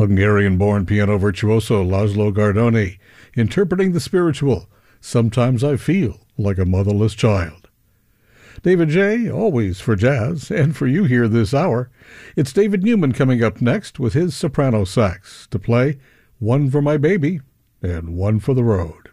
Hungarian-born piano virtuoso Laszlo Gardoni, interpreting the spiritual, Sometimes I Feel Like a Motherless Child. David J., always for jazz, and for you here this hour. It's David Newman coming up next with his soprano sax to play One for My Baby and One for the Road.